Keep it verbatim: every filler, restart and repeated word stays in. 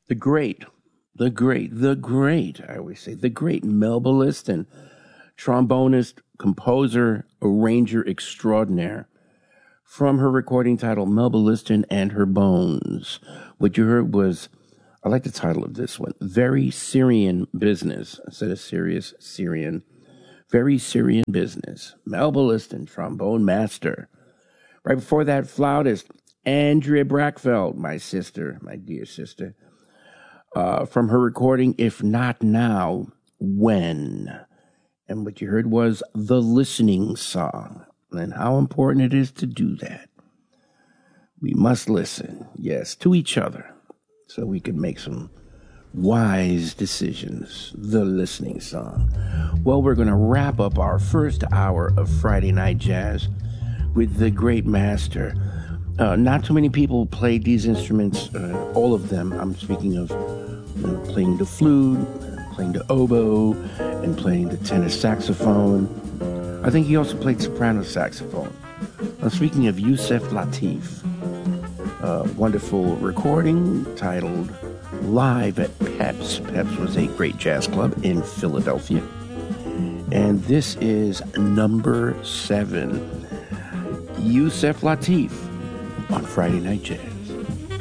the great, the great, the great, I always say, the great Melba Liston, trombonist, composer, arranger extraordinaire. From her recording titled Melba Liston and Her Bones. What you heard was, I like the title of this one, Very Syrian Business. Instead of serious, Syrian. Very Syrian Business. Melba Liston, trombone master. Right before that, flautist, Andrea Brackfeld, my sister, my dear sister. Uh, from her recording, If Not Now, When? And what you heard was The Listening Song. And how important it is to do that. We must listen, yes, to each other, so we can make some wise decisions. The Listening Song. Well, we're going to wrap up our first hour of Friday Night Jazz with the great master. Uh, not too many people played these instruments, uh, all of them. I'm speaking of you know, playing the flute, playing the oboe, and playing the tenor saxophone. I think he also played soprano saxophone. I'm speaking of Yusef Lateef. A wonderful recording titled Live at Peps. Peps was a great jazz club in Philadelphia. And this is number seven. Yusef Lateef on Friday Night Jazz.